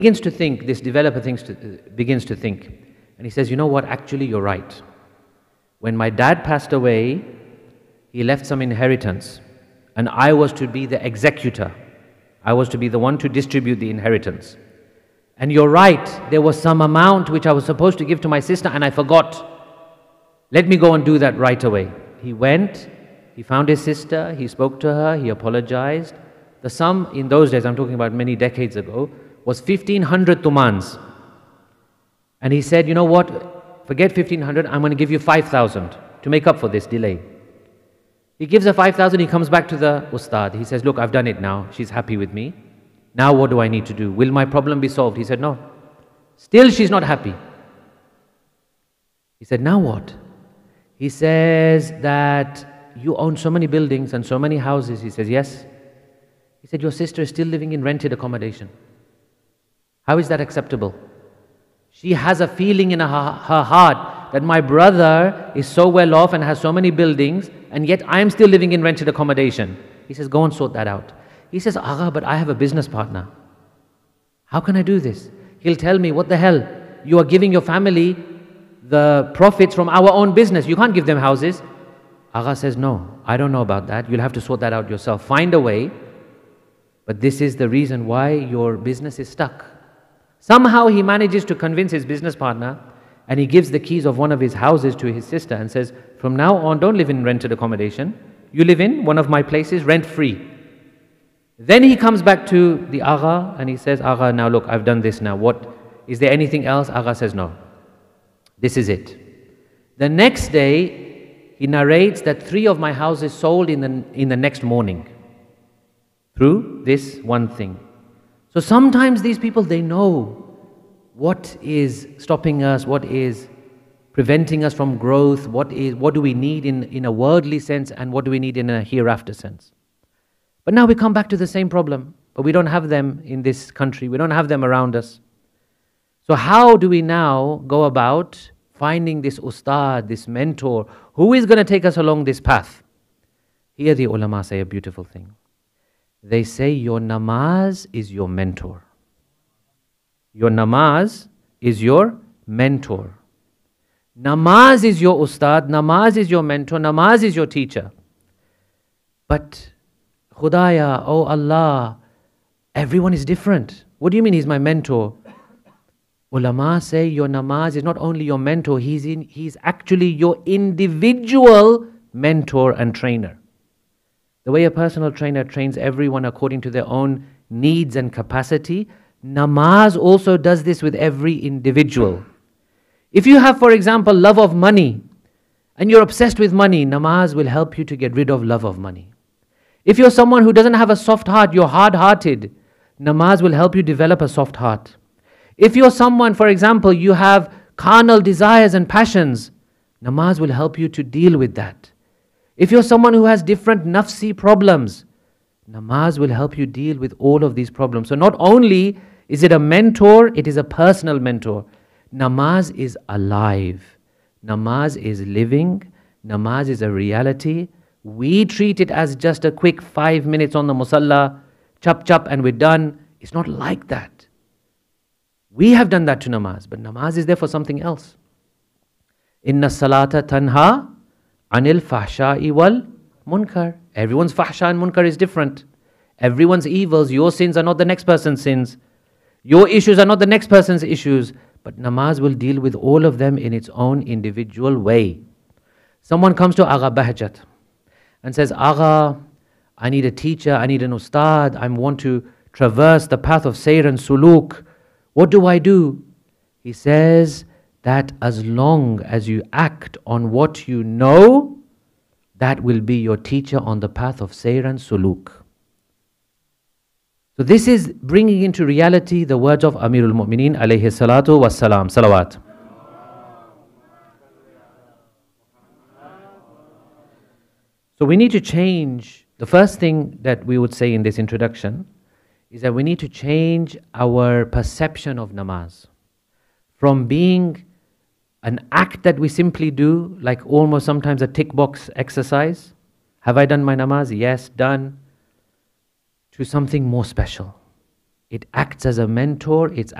Begins to think, this developer begins to think, and he says, you know what, actually you're right. When my dad passed away, he left some inheritance, and I was to be the executor. I was to be the one to distribute the inheritance. And you're right, there was some amount which I was supposed to give to my sister and I forgot. Let me go and do that right away. He went, he found his sister, he spoke to her, he apologized. The sum in those days, I'm talking about many decades ago, was 1,500 tumans. And he said, you know what, forget 1,500, I'm going to give you 5,000 to make up for this delay. He gives her 5,000, he comes back to the ustad. He says, look, I've done it now, she's happy with me. Now what do I need to do? Will my problem be solved? He said, no. Still she's not happy. He said, now what? He says that you own so many buildings and so many houses. He says, yes. He said, your sister is still living in rented accommodation. How is that acceptable? She has a feeling in her heart that my brother is so well off and has so many buildings, and yet I am still living in rented accommodation. He says, go and sort that out. He says, Agha, but I have a business partner. How can I do this? He'll tell me, what the hell? You are giving your family the profits from our own business. You can't give them houses. Agha says, no, I don't know about that. You'll have to sort that out yourself. Find a way. But this is the reason why your business is stuck. Somehow he manages to convince his business partner, and he gives the keys of one of his houses to his sister and says, from now on, don't live in rented accommodation. You live in one of my places, rent-free. Then he comes back to the Agha and he says, Agha, now look, I've done this now. What? Is there anything else? Agha says, no. This is it. The next day, he narrates that 3 of my houses sold in the next morning through this one thing. So sometimes these people, they know what is stopping us, what is preventing us from growth, what do we need in a worldly sense, and what do we need in a hereafter sense. But now we come back to the same problem, but we don't have them in this country, we don't have them around us. So how do we now go about finding this ustad, this mentor, who is going to take us along this path? Here the ulama say a beautiful thing. They say your namaz is your mentor. Your namaz is your mentor. Namaz is your ustad, namaz is your mentor, namaz is your teacher. But Khudaya, oh Allah, everyone is different. What do you mean he's my mentor? Ulama say your namaz is not only your mentor, he's actually your individual mentor and trainer. The way a personal trainer trains everyone according to their own needs and capacity, namaz also does this with every individual. If you have, for example, love of money, and you're obsessed with money, namaz will help you to get rid of love of money. If you're someone who doesn't have a soft heart, you're hard-hearted, namaz will help you develop a soft heart. If you're someone, for example, you have carnal desires and passions, namaz will help you to deal with that. If you're someone who has different nafsi problems, namaz will help you deal with all of these problems. So not only is it a mentor, it is a personal mentor. Namaz is alive. Namaz is living. Namaz is a reality. We treat it as just a quick 5 minutes on the musalla, chop chop and we're done. It's not like that. We have done that to namaz, but namaz is there for something else. Inna salata tanha anil fahsha'i wal munkar. Everyone's fahsha and munkar is different. Everyone's evils, your sins are not the next person's sins. Your issues are not the next person's issues. But namaz will deal with all of them in its own individual way. Someone comes to Agha Bahjat and says, Agha, I need a teacher, I need an ustad, I want to traverse the path of sayr and suluk. What do I do? He says that as long as you act on what you know, that will be your teacher on the path of sayr and suluk. So this is bringing into reality the words of Amirul Mu'mineen alayhi salatu wassalam. Salawat. So we need to change. The first thing that we would say in this introduction is that we need to change our perception of namaz from being an act that we simply do, like almost sometimes a tick box exercise. Have I done my namaz? Yes, done. To something more special. It acts as a mentor, it